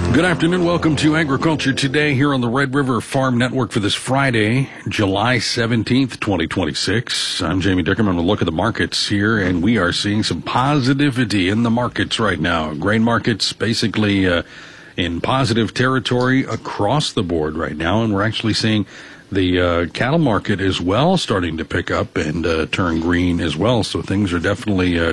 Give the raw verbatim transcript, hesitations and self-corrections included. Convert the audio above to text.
Good afternoon. Welcome to Agriculture Today here on the Red River Farm Network for this Friday, July seventeenth, twenty twenty-six. I'm Jamie Dickerman. We'll look at the markets here, and we are seeing some positivity in the markets right now. Grain markets basically uh, in positive territory across the board right now, and we're actually seeing the uh, cattle market as well starting to pick up and uh, turn green as well. So things are definitely uh,